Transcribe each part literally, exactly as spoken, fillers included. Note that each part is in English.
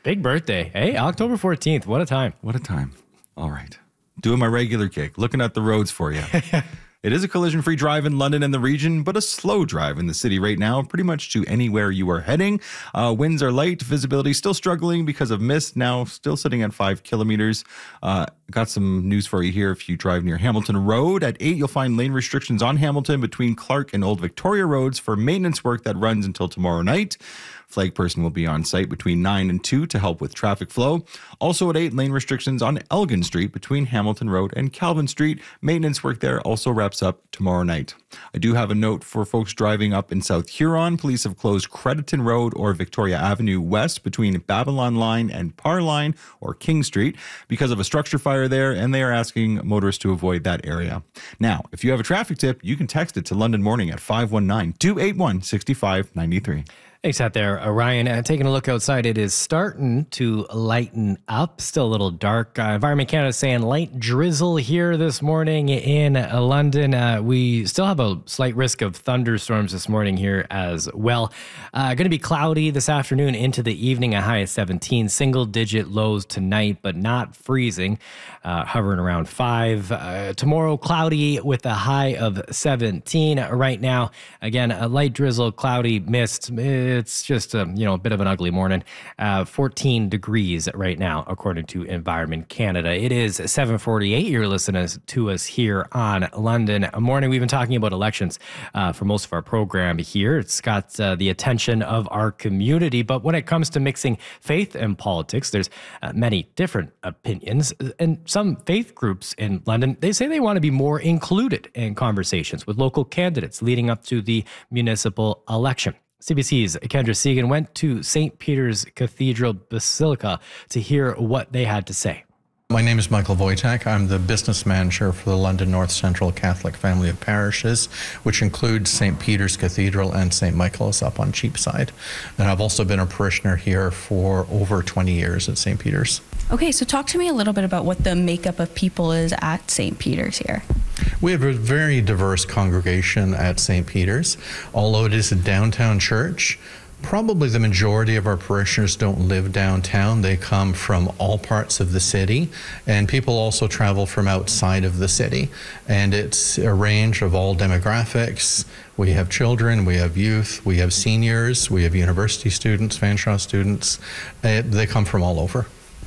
Big birthday. Hey, October fourteenth. What a time. What a time. All right. Doing my regular gig, looking at the roads for you. It is a collision-free drive in London and the region, but a slow drive in the city right now, pretty much to anywhere you are heading. Uh, winds are light, visibility still struggling because of mist, now still sitting at five kilometers. Uh, got some news for you here. If you drive near Hamilton Road, at eight, you'll find lane restrictions on Hamilton between Clark and Old Victoria Roads for maintenance work that runs until tomorrow night. Flag person will be on site between nine and two to help with traffic flow. Also at eight, lane restrictions on Elgin Street between Hamilton Road and Calvin Street. Maintenance work there also wraps up tomorrow night. I do have a note for folks driving up in South Huron. Police have closed Crediton Road or Victoria Avenue West between Babylon Line and Par Line or King Street because of a structure fire there, and they are asking motorists to avoid that area. Now, if you have a traffic tip, you can text it to London Morning at five one nine, two eight one, six five nine three. Thanks out there, uh, Ryan. Uh, taking a look outside, it is starting to lighten up. Still a little dark. Uh, Environment Canada saying light drizzle here this morning in uh, London. Uh, we still have a slight risk of thunderstorms this morning here as well. Uh, going to be cloudy this afternoon into the evening, a high of seventeen. Single-digit lows tonight, but not freezing. Uh, hovering around five. Uh, tomorrow, cloudy with a high of seventeen. Right now, again, a light drizzle, cloudy, mist. It's just a, you know, a bit of an ugly morning. Uh, fourteen degrees right now, according to Environment Canada. It is seven forty-eight. You're listening to us here on London Morning. We've been talking about elections uh, for most of our program here. It's got uh, the attention of our community. But when it comes to mixing faith and politics, there's uh, many different opinions. And some faith groups in London, they say they want to be more included in conversations with local candidates leading up to the municipal election. C B C's Kendra Segan went to Saint Peter's Cathedral Basilica to hear what they had to say. My name is Michael Wojtak. I'm the business manager for the London North Central Catholic family of parishes, which includes Saint Peter's Cathedral and Saint Michael's up on Cheapside. And I've also been a parishioner here for over twenty years at Saint Peter's. Okay, so talk to me a little bit about what the makeup of people is at Saint Peter's here. We have a very diverse congregation at Saint Peter's. Although it is a downtown church, probably the majority of our parishioners don't live downtown. They come from all parts of the city, and people also travel from outside of the city. And it's a range of all demographics. We have children, we have youth, we have seniors, we have university students, Fanshawe students. Uh, they come from all over.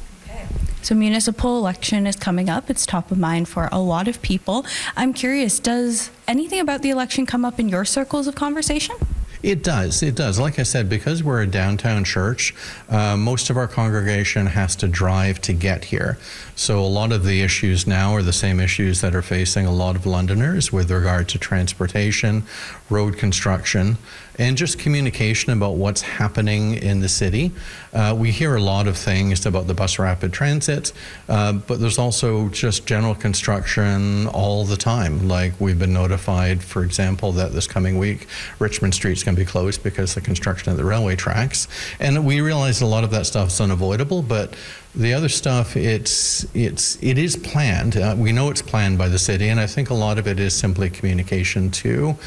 So municipal election is coming up. It's top of mind for a lot of people. I'm curious, does anything about the election come up in your circles of conversation? It does, it does. Like I said, because we're a downtown church, uh, most of our congregation has to drive to get here. So a lot of the issues now are the same issues that are facing a lot of Londoners with regard to transportation, road construction, and just communication about what's happening in the city. Uh, we hear a lot of things about the bus rapid transit, uh, but there's also just general construction all the time. Like we've been notified, for example, that this coming week, Richmond Street's going to be closed because of the construction of the railway tracks. And we realize a lot of that stuff is unavoidable, but the other stuff, it's it's it is planned. Uh, we know it's planned by the city, and I think a lot of it is simply communication to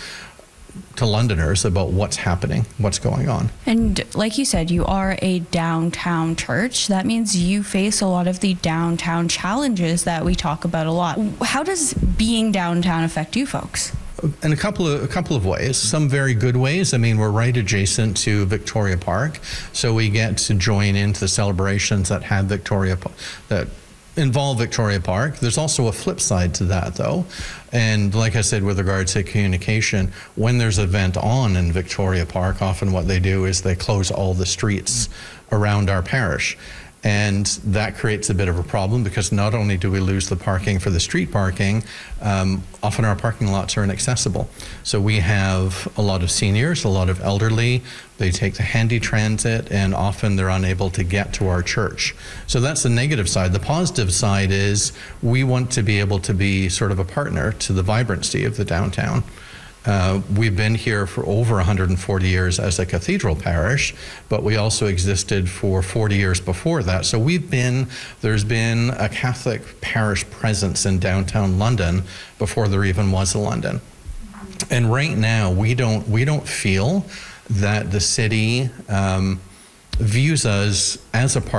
to Londoners about what's happening, what's going on. And like you said, you are a downtown church. That means you face a lot of the downtown challenges that we talk about a lot. How does being downtown affect you folks? In a couple of a couple of ways, some very good ways. I mean, we're right adjacent to Victoria Park, so we get to join into the celebrations that have Victoria that involve Victoria Park. There's also a flip side to that, though. And like I said, with regards to communication, when there's an event on in Victoria Park, often what they do is they close all the streets around our parish. And that creates a bit of a problem because not only do we lose the parking for the street parking, um, often our parking lots are inaccessible. So we have a lot of seniors, a lot of elderly, they take the handy transit, and often they're unable to get to our church. So that's the negative side. The positive side is we want to be able to be sort of a partner to the vibrancy of the downtown. Uh, we've been here for over one hundred forty years as a cathedral parish, but we also existed for forty years before that. So we've been, there's been a Catholic parish presence in downtown London before there even was a London. And right now, we don't, we don't feel that the city um, views us as a part